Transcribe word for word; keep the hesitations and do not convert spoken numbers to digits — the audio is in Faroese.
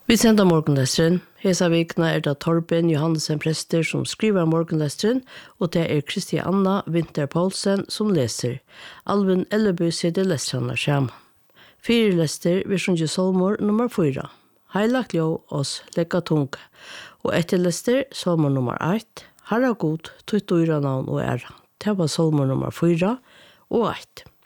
Vi sender morgenlesteren. Hesa vikna er det Torben Johansen prester som skriver morgenlesteren, og det er Kristianna Winter Poulsen som leser. Alvin Elleby sitter lestrarna sammen. Fire lester vi sjunger salmor nummer fyra. Heilagt jo oss lekka tunga. Og etter lester salmor nummer ett. Herra god, tutt og navn og æra. Det var salmor nummer fyra og ett.